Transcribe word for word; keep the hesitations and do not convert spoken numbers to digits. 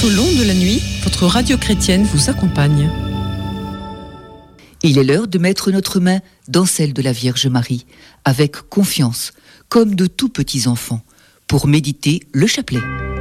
au long de la nuit, votre radio chrétienne vous accompagne. Il est l'heure de mettre notre main dans celle de la Vierge Marie, avec confiance, comme de tout petits enfants, pour méditer le chapelet.